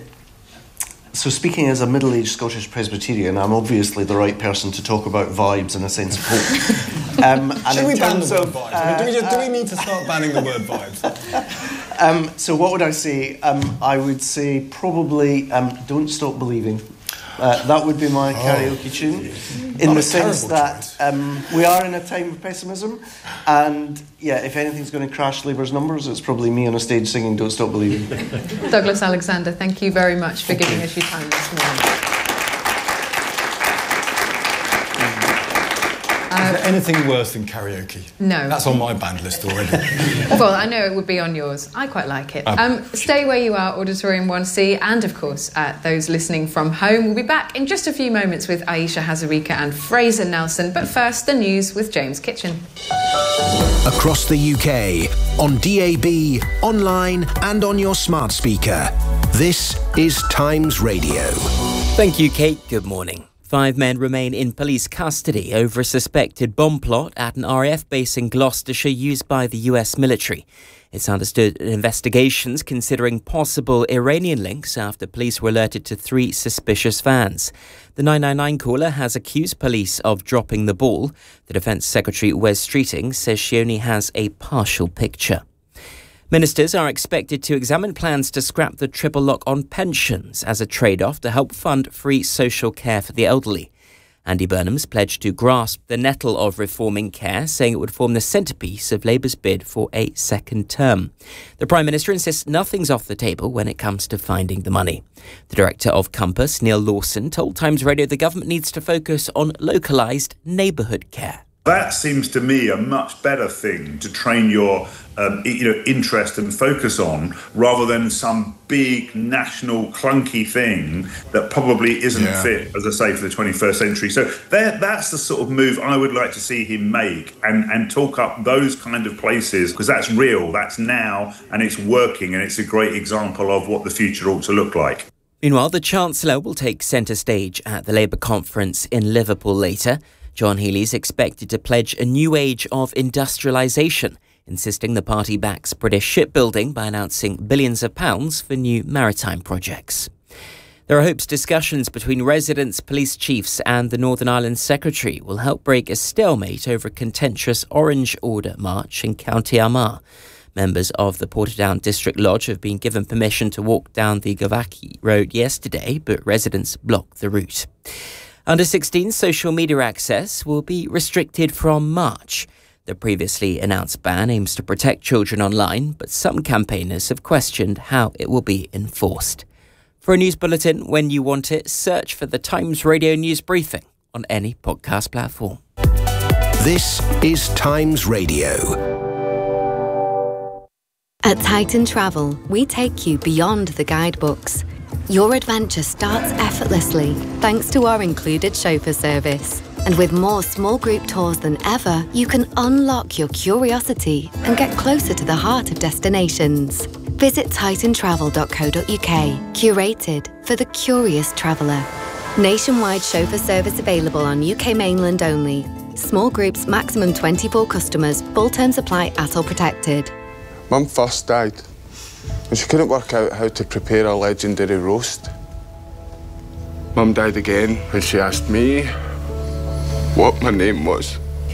so speaking as a middle-aged Scottish Presbyterian, I'm obviously the right person to talk about vibes and a sense of hope. um, and Should we ban the word of, vibes? Uh, I mean, do, we just, do we need to start banning the word vibes? Um, so what would I say? Um, I would say probably um, Don't Stop Believing. Uh, that would be my oh, karaoke tune, in Not the sense that choice. um, we are in a time of pessimism, and yeah, if anything's going to crash Labour's numbers, it's probably me on a stage singing Don't Stop Believing. Douglas Alexander, thank you very much for giving us your time this morning. Is there anything worse than karaoke? No. That's on my banned list already. Well, I know it would be on yours. I quite like it. Um, stay where you are, Auditorium one C, and of course, uh, those listening from home. We'll be back in just a few moments with Aisha Hazarika and Fraser Nelson. But first, the news with James Kitchen. Across the U K, on D A B, online and on your smart speaker. This is Times Radio. Thank you, Kate. Good morning. Five men remain in police custody over a suspected bomb plot at an R A F base in Gloucestershire used by the U S military. It's understood investigations considering possible Iranian links after police were alerted to three suspicious vans. The nine nine nine caller has accused police of dropping the ball. The Defence Secretary Wes Streeting says she only has a partial picture. Ministers are expected to examine plans to scrap the triple lock on pensions as a trade-off to help fund free social care for the elderly. Andy Burnham's pledged to grasp the nettle of reforming care, saying it would form the centrepiece of Labour's bid for a second term. The Prime Minister insists nothing's off the table when it comes to finding the money. The Director of Compass, Neil Lawson, told Times Radio the government needs to focus on localised neighbourhood care. That seems to me a much better thing to train your um, you know, interest and focus on, rather than some big national clunky thing that probably isn't yeah. fit, as I say, for the twenty-first century. So that, that's the sort of move I would like to see him make, and, and talk up those kind of places, because that's real, that's now, and it's working, and it's a great example of what the future ought to look like. Meanwhile, the Chancellor will take centre stage at the Labour conference in Liverpool later. John Healey is expected to pledge a new age of industrialisation, insisting the party backs British shipbuilding by announcing billions of pounds for new maritime projects. There are hopes discussions between residents, police chiefs and the Northern Ireland Secretary will help break a stalemate over a contentious Orange Order march in County Armagh. Members of the Portadown District Lodge have been given permission to walk down the Gavaki Road yesterday, but residents blocked the route. Under sixteen social media access will be restricted from March. The previously announced ban aims to protect children online, but some campaigners have questioned how it will be enforced. For a news bulletin when you want it, search for the Times Radio News Briefing on any podcast platform. This is Times Radio. At Titan Travel, we take you beyond the guidebooks. Your adventure starts effortlessly thanks to our included chauffeur service. And with more small group tours than ever, you can unlock your curiosity and get closer to the heart of destinations. Visit titan travel dot co dot uk, curated for the curious traveller. Nationwide chauffeur service available on U K mainland only. Small groups, maximum twenty-four customers. Full terms apply at all protected. Mum first died, and she couldn't work out how to prepare a legendary roast. Mum died again when she asked me what my name was.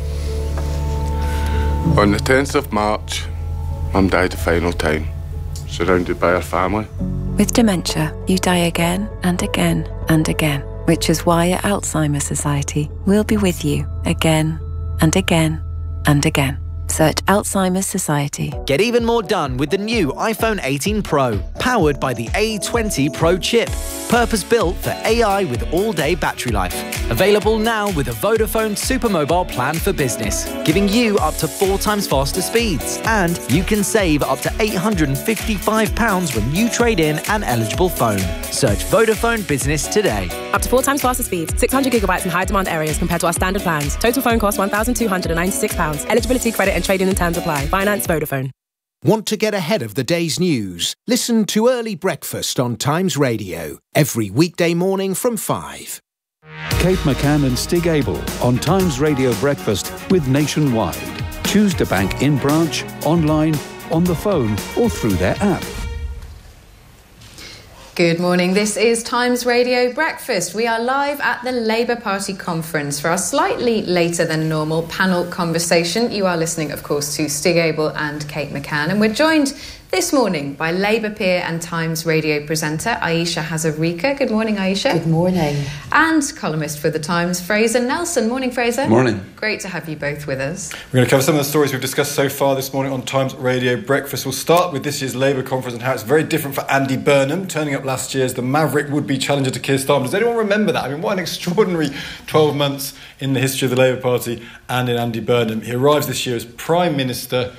On the tenth of March, Mum died the final time, surrounded by her family. With dementia, you die again and again and again, which is why at Alzheimer's Society, we'll be with you again and again and again. Search Alzheimer's Society. Get even more done with the new iPhone eighteen Pro, powered by the A twenty Pro chip. Purpose-built for A I with all-day battery life. Available now with a Vodafone Supermobile plan for business, giving you up to four times faster speeds. And you can save up to eight hundred fifty-five pounds when you trade in an eligible phone. Search Vodafone Business today. Up to four times faster speeds, six hundred gigabytes in high-demand areas compared to our standard plans. Total phone cost one thousand two hundred ninety-six pounds. Eligibility, credit and trading and terms apply. Finance Vodafone. Want to get ahead of the day's news? Listen to Early Breakfast on Times Radio every weekday morning from five. Kate McCann and Stig Abel on Times Radio Breakfast with Nationwide. Choose to bank in branch, online, on the phone or through their app. Good morning. This is Times Radio Breakfast. We are live at the Labour Party conference for our slightly later than normal panel conversation. You are listening, of course, to Stig Abel and Kate McCann, and we're joined This morning by Labour peer and Times radio presenter Ayesha Hazarika. Good morning, Ayesha. Good morning. And columnist for The Times, Fraser Nelson. Morning, Fraser. Morning. Great to have you both with us. We're going to cover some of the stories we've discussed so far this morning on Times Radio Breakfast. We'll start with this year's Labour conference and how it's very different for Andy Burnham, turning up last year as the maverick would-be challenger to Keir Starmer. Does anyone remember that? I mean, what an extraordinary twelve months in the history of the Labour Party and in Andy Burnham. He arrives this year as Prime Minister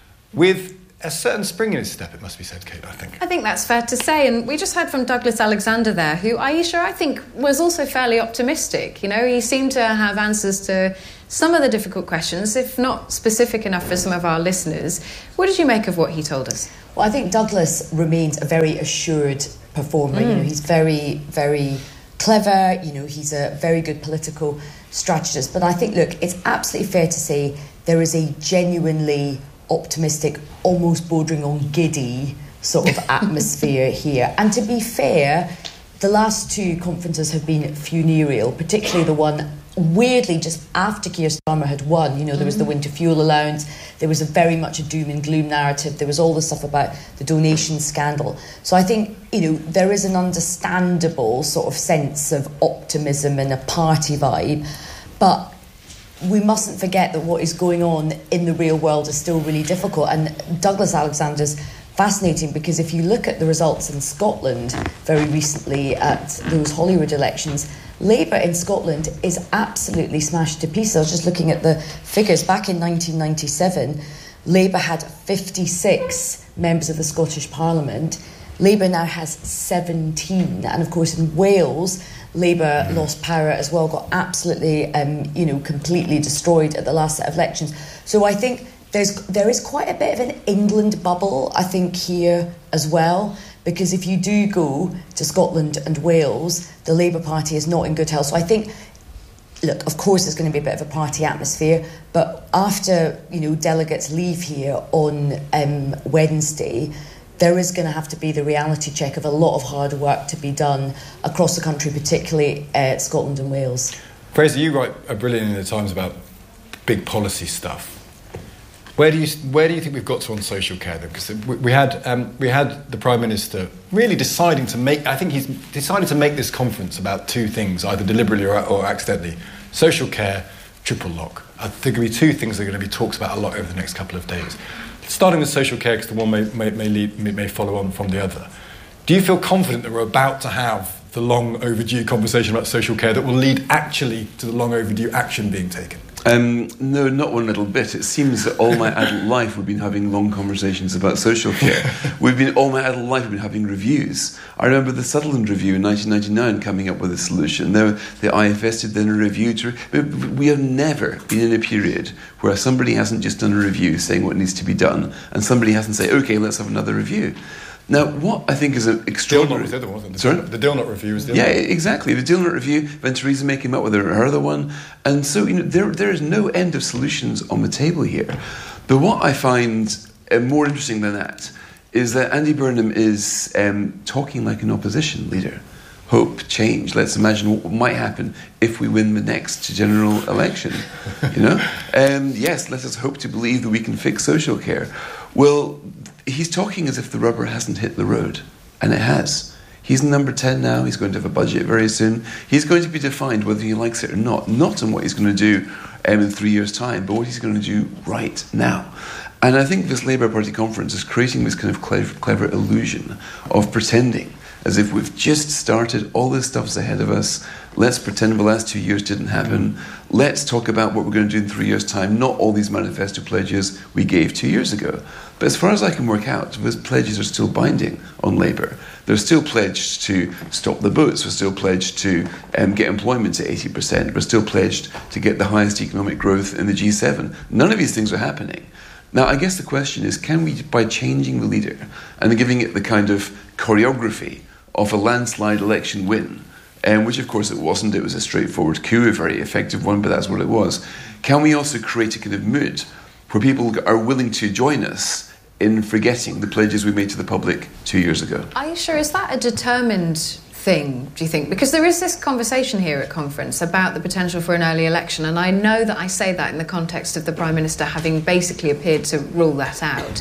with a certain spring in his step, it must be said, Kate, I think. I think that's fair to say. And we just heard from Douglas Alexander there, who, Ayesha, I think, was also fairly optimistic. You know, he seemed to have answers to some of the difficult questions, if not specific enough for some of our listeners. What did you make of what he told us? Well, I think Douglas remains a very assured performer. Mm. You know, he's very, very clever. You know, he's a very good political strategist. But I think, look, it's absolutely fair to say there is a genuinely optimistic, almost bordering on giddy sort of atmosphere here. And to be fair, the last two conferences have been funereal, particularly the one weirdly just after Keir Starmer had won. You know, there was the winter fuel allowance, there was a very much a doom and gloom narrative, there was all the stuff about the donation scandal. So I think, you know, there is an understandable sort of sense of optimism and a party vibe, but we mustn't forget that what is going on in the real world is still really difficult. And Douglas Alexander's fascinating because if you look at the results in Scotland very recently at those Holyrood elections, Labour in Scotland is absolutely smashed to pieces. I was just looking at the figures. Back in nineteen ninety-seven, Labour had fifty-six members of the Scottish Parliament. Labour now has seventeen. And of course in Wales, Labour lost power as well, got absolutely, um, you know, completely destroyed at the last set of elections. So I think there's there is quite a bit of an England bubble, I think, here as well, because if you do go to Scotland and Wales, the Labour Party is not in good health. So I think, look, of course there's going to be a bit of a party atmosphere, but after, you know, delegates leave here on um, Wednesday, there is going to have to be the reality check of a lot of hard work to be done across the country, particularly uh, Scotland and Wales. Fraser, you write a brilliant in the Times about big policy stuff. Where do you where do you think we've got to on social care then? Because we, we had um, we had the Prime Minister really deciding to make. I think he's decided to make this conference about two things, either deliberately or, or accidentally: social care, triple lock. I think there'll be two things that are going to be talked about a lot over the next couple of days. Starting with social care, because the one may, may, may, lead, may, may follow on from the other. Do you feel confident that we're about to have the long overdue conversation about social care that will lead actually to the long overdue action being taken? Um, no, not one little bit. It seems that all my adult life we've been having long conversations about social care. We've been all my adult life we've been having reviews. I remember the Sutherland Review in nineteen ninety-nine coming up with a solution. Now the I F S did then a review. To, we have never been in a period where somebody hasn't just done a review saying what needs to be done, and somebody hasn't said, "Okay, let's have another review." Now, what I think is an extraordinary... Dilnot was the other one, wasn't it? Sorry? The Dilnot Review was the Yeah, other one. exactly. The Dilnot Review, then Theresa May came up with her, her other one. And so, you know, there there is no end of solutions on the table here. But what I find uh, more interesting than that is that Andy Burnham is um, talking like an opposition leader. Hope, change. Let's imagine what might happen if we win the next general election. You know? Um, yes, let us hope to believe that we can fix social care. Well, he's talking as if the rubber hasn't hit the road, and it has. He's number ten now. He's going to have a budget very soon. He's going to be defined whether he likes it or not, not on what he's going to do um, in three years' time, but what he's going to do right now. And I think this Labour Party conference is creating this kind of clever, clever illusion of pretending as if we've just started, all this stuff's ahead of us. Let's pretend the last two years didn't happen. Let's talk about what we're going to do in three years' time, not all these manifesto pledges we gave two years ago. But as far as I can work out, those pledges are still binding on Labour. They're still pledged to stop the boats. We're still pledged to um, get employment to eighty percent. We're still pledged to get the highest economic growth in the G seven. None of these things are happening. Now, I guess the question is, can we, by changing the leader and giving it the kind of choreography of a landslide election win, um, which of course it wasn't, it was a straightforward coup, a very effective one, but that's what it was, can we also create a kind of mood where people are willing to join us in forgetting the pledges we made to the public two years ago? Are you sure? Is that a determined thing, do you think? Because there is this conversation here at conference about the potential for an early election, and I know that I say that in the context of the Prime Minister having basically appeared to rule that out.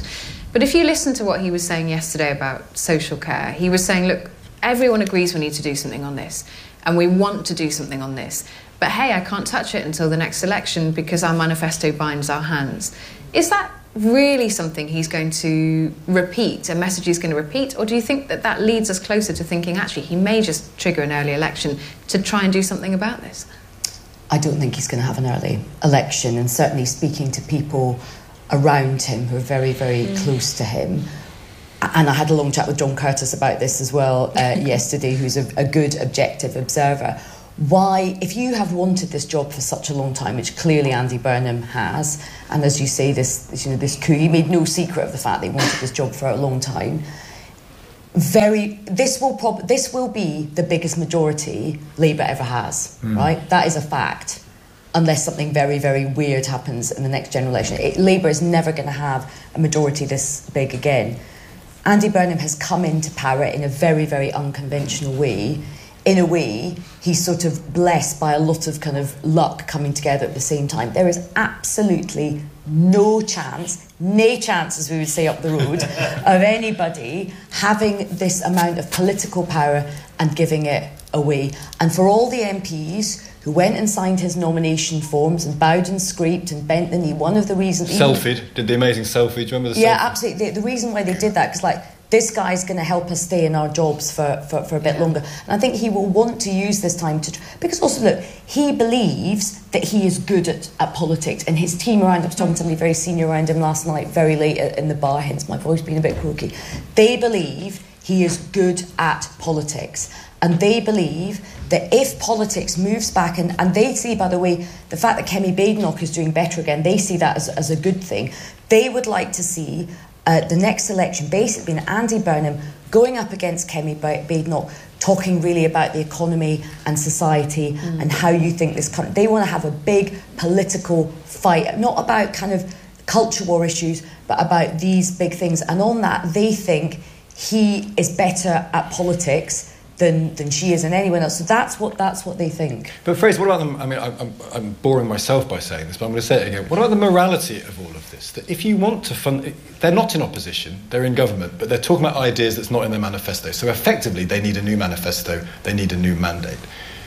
But if you listen to what he was saying yesterday about social care, he was saying, look, everyone agrees we need to do something on this, and we want to do something on this. But hey, I can't touch it until the next election because our manifesto binds our hands. Is that really something he's going to repeat, a message he's going to repeat, or do you think that that leads us closer to thinking actually he may just trigger an early election to try and do something about this? I don't think he's going to have an early election, and certainly speaking to people around him who are very, very mm. close to him. And I had a long chat with John Curtis about this as well uh, yesterday, who's a, a good objective observer. Why, if you have wanted this job for such a long time, which clearly Andy Burnham has, and as you say, this, you know, this coup, he made no secret of the fact that he wanted this job for a long time. Very, this will prob- this will be the biggest majority Labour ever has, mm. right? That is a fact, unless something very, very weird happens in the next general election. It, Labour is never going to have a majority this big again. Andy Burnham has come into power in a very, very unconventional way. In a way, he's sort of blessed by a lot of kind of luck coming together at the same time. There is absolutely no chance, nay chance, as we would say up the road, of anybody having this amount of political power and giving it away. And for all the M Ps who went and signed his nomination forms and bowed and scraped and bent the knee, one of the reasons... Selfied, did the amazing selfie, do you remember the Yeah, selfie? absolutely. The, the reason why they did that, because, like, this guy's going to help us stay in our jobs for, for, for a bit longer. And I think he will want to use this time to... Because also, look, he believes that he is good at, at politics, and his team around him, I was talking to somebody very senior around him last night, very late in the bar, hence my voice being a bit croaky. They believe he is good at politics. And they believe that if politics moves back, and, and they see, by the way, the fact that Kemi Badenoch is doing better again, they see that as, as a good thing. They would like to see uh, the next election basically being Andy Burnham going up against Kemi Badenoch, talking really about the economy and society mm. and how you think this country... They want to have a big political fight, not about kind of culture war issues, but about these big things. And on that, they think he is better at politics Than, than she is and anyone else. So that's what that's what they think. But Fraser, what about them? I mean, I'm, I'm boring myself by saying this, but I'm going to say it again. What about the morality of all of this? That if you want to fund... They're not in opposition, they're in government, but they're talking about ideas that's not in their manifesto. So effectively, they need a new manifesto, they need a new mandate.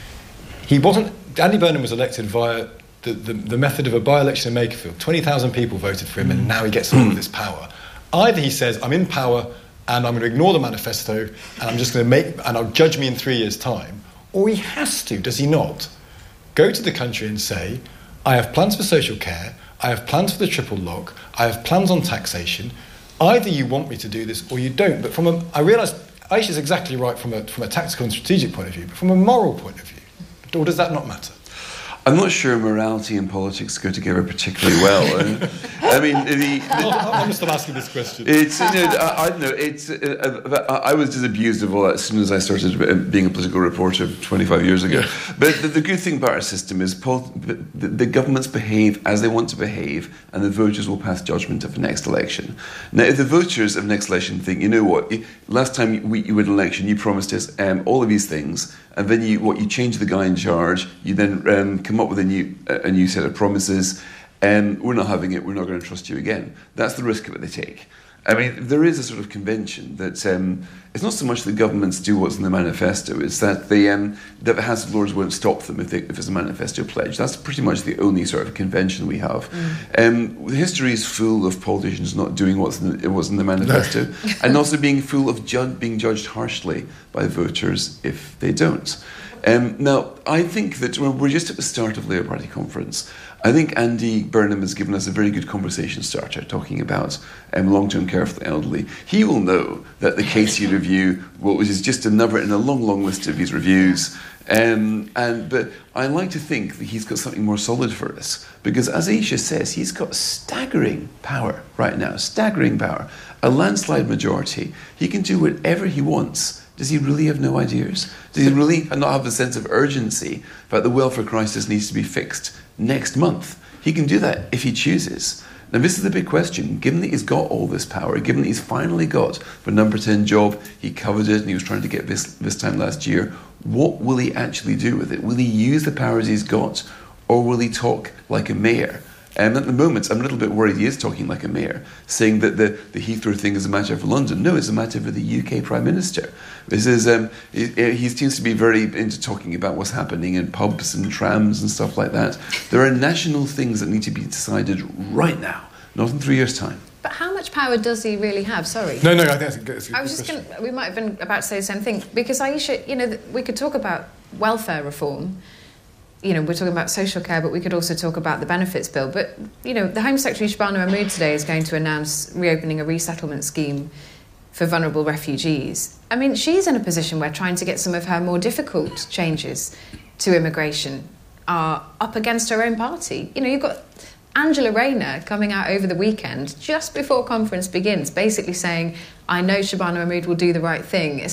He wasn't... Andy Burnham was elected via the, the, the method of a by-election in Makerfield. twenty thousand people voted for him, mm. and now he gets all of this power. Either he says, I'm in power... and I'm going to ignore the manifesto, and I'm just going to make, and I'll judge me in three years' time. Or he has to, does he not, go to the country and say, I have plans for social care, I have plans for the triple lock, I have plans on taxation. Either you want me to do this or you don't. But from a, I realise Aisha's exactly right from a, from a tactical and strategic point of view, but from a moral point of view, or does that not matter? I'm not sure morality and politics go together particularly well. I mean, the, the, I'm just asking this question. It's, you know, I, I don't know. It's. Uh, I was disabused of all that as soon as I started being a political reporter twenty-five years ago. But the, the good thing about our system is pol- the, the governments behave as they want to behave, and the voters will pass judgment of the next election. Now, if the voters of the next election think, you know what, last time we, you were in an election, you promised us um, all of these things. And then you, what you change the guy in charge. You then um, come up with a new a new set of promises. And um, we're not having it. We're not going to trust you again. That's the risk that they take. I mean, there is a sort of convention that um, it's not so much that governments do what's in the manifesto. It's that the um, that the House of Lords won't stop them if, they, if it's a manifesto pledge. That's pretty much the only sort of convention we have. Mm. Um, history is full of politicians not doing what's in the, what's in the manifesto, and also being full of ju- being judged harshly by voters if they don't. Um, now, I think that well, we're just at the start of Labour Party conference. I think Andy Burnham has given us a very good conversation starter talking about um, long-term care for the elderly. He will know that the Casey review, well, which is just another in a long, long list of his reviews. Um, and but I like to think that he's got something more solid for us, because as Aisha says, he's got staggering power right now, staggering power, a landslide majority. He can do whatever he wants. Does he really have no ideas? Does he really not have a sense of urgency that the welfare crisis needs to be fixed next month? He can do that if he chooses. Now, this is the big question. Given that he's got all this power, given that he's finally got the number ten job, he covered it and he was trying to get this this time last year, what will he actually do with it? Will he use the powers he's got, or will he talk like a mayor And at the moment, I'm a little bit worried he is talking like a mayor, saying that the, the Heathrow thing is a matter for London. No, it's a matter for the U K Prime Minister. This is um, he, he seems to be very into talking about what's happening in pubs and trams and stuff like that. There are national things that need to be decided right now, not in three years' time. But how much power does he really have? Sorry. No, no, I think that's a good, that's a good I was just question. going to... We might have been about to say the same thing. Because, Aisha, you know, we could talk about welfare reform. You know, we're talking about social care, but we could also talk about the benefits bill. But, you know, the Home Secretary, Shabana Mahmood, today is going to announce reopening a resettlement scheme for vulnerable refugees. I mean, she's in a position where trying to get some of her more difficult changes to immigration are up against her own party. You know, you've got Angela Rayner coming out over the weekend, just before conference begins, basically saying, I know Shabana Mahmood will do the right thing.